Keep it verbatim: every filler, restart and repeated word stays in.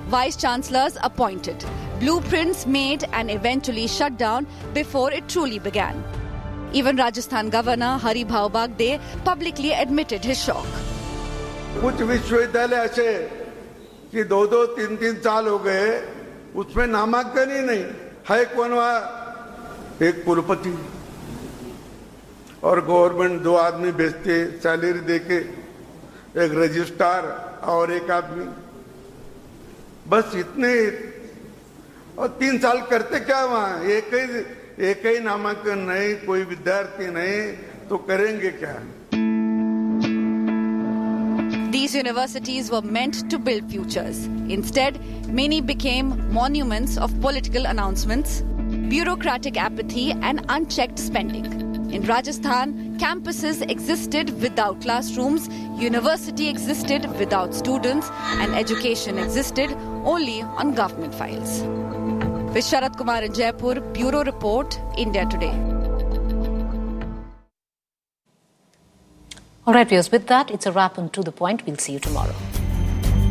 vice-chancellors appointed, blueprints made and eventually shut down before it truly began. Even Rajasthan Governor Hari Bhau Bagde publicly admitted his shock. कुछ विश्वविद्यालय ऐसे कि दो दो तीन तीन साल हो गए उसमें नामांकन ही नहीं है। कौन वहाँ एक कुलपति और गवर्नमेंट दो आदमी भेजते सैलरी देके, एक रजिस्ट्रार और एक आदमी, बस इतने। और तीन साल करते क्या वहाँ? एक ही एक ही नामांकन नहीं, कोई विद्यार्थी नहीं, तो करेंगे क्या? These universities were meant to build futures. Instead, many became monuments of political announcements, bureaucratic apathy and unchecked spending. In Rajasthan, campuses existed without classrooms, university existed without students, and education existed only on government files. With Sharad Kumar in Jaipur, Bureau Report, India Today. All right, viewers, with that, it's a wrap on To The Point. We'll see you tomorrow.